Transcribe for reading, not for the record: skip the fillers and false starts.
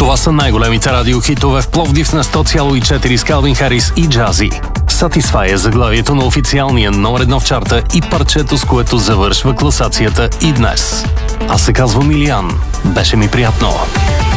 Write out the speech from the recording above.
Това са най-големите радиохитове в Пловдив на 100,4 с Калвин Харис и Джази. Satisfy е заглавието на официалния номер 1 в чарта и парчето, с което завършва класацията и днес. Аз се казвам Илиян. Беше ми приятно.